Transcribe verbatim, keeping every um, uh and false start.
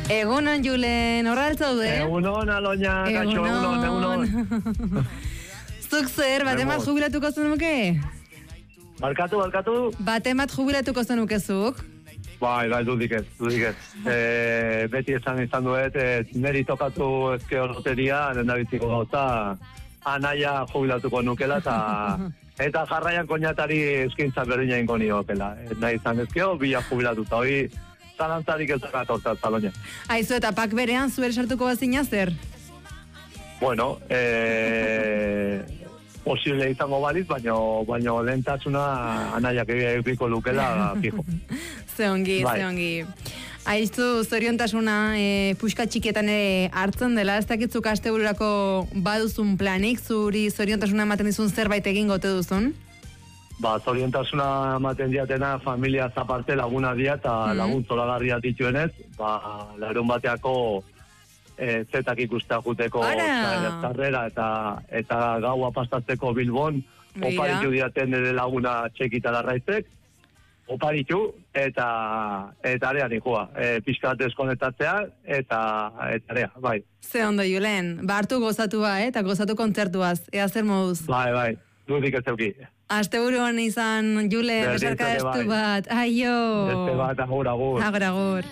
Egunon, Julen, horra altzaude? Egunon, Aloña, kaixo, egunon, egunon. Zuk zer, batemat jubilatuko zenuke? Barkatu, barkatu? Batemat jubilatuko zenuke zuk? Bai, bai, dudik ez, dudik ez. E, beti esan izan duet, e, neri tokatu ezkeo loteria, dendabitziko gauza, anaia jubilatuko nukela, eta eta jarraian koñatari eskintza berdina ingo niokela. E, nahi izan ezkeo, bila jubilatuta, hoi zalantzarik ez dakat hortzat, Zaloña. Aizu, eta pak berean zuere sartuko bazina zer? Bueno, e, posible izango baliz, baina baino lehentasuna anaiak eukiko lukela fijo. Ze ongi, bai. ze ongi. Aizu, zoriontasuna e, puxka txikietan ere hartzen dela, ez dakitzuk astebururako baduzun planik, zuri zoriontasuna ematen dizun zerbait egin gote duzun? Ba, zoriontasuna ematen diatena familia zaparte laguna dia eta mm-hmm. lagun zolagarria dituenez, ba, larun bateako e, zetak ikustea juteko zarrera eta, eta gaua pastatzeko Bilbon, oparitu diaten ere laguna txekita larraizek, oparitu eta eta area nikoa, e, pixkat deskonektatzea eta eta area, bai. Ze ondo, Julen, ba hartu gozatua, eh, eta gozatu kontzertuaz, ea zer moduz. Bai, bai, dudik ez euki. Asteburuan izan, Jule, besarka estu bat, aio. Beste bat, agur, agur. Agur, agur.